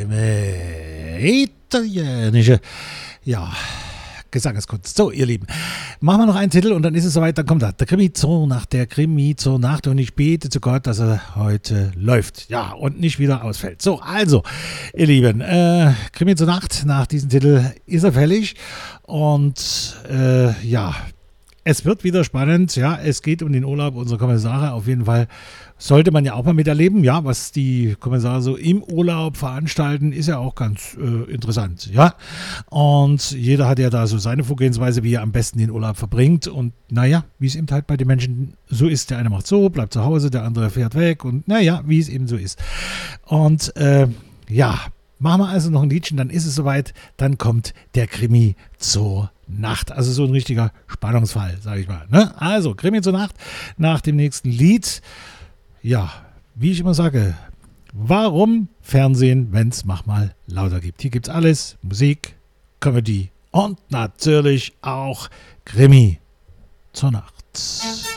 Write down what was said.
italienische, ja, Gesangeskunst. So, ihr Lieben, machen wir noch einen Titel und dann ist es soweit, dann kommt er. Der Krimi zur Nacht und ich bete zu Gott, dass er heute läuft. Ja, und nicht wieder ausfällt. So, also, ihr Lieben, Krimi zur Nacht, nach diesem Titel ist er fällig und ja, es wird wieder spannend, ja, es geht um den Urlaub unserer Kommissare, auf jeden Fall sollte man ja auch mal miterleben, ja, was die Kommissare so im Urlaub veranstalten, ist ja auch ganz interessant, ja, und jeder hat ja da so seine Vorgehensweise, wie er am besten den Urlaub verbringt und naja, wie es eben halt bei den Menschen so ist, der eine macht so, bleibt zu Hause, der andere fährt weg und naja, wie es eben so ist und ja, machen wir also noch ein Liedchen, dann ist es soweit, dann kommt der Krimi zur Nacht. Also so ein richtiger Spannungsfall, sage ich mal. Ne? Also, Krimi zur Nacht nach dem nächsten Lied. Ja, wie ich immer sage, warum Fernsehen, wenn es Mach mal lauter gibt? Hier gibt's alles, Musik, Comedy und natürlich auch Krimi zur Nacht.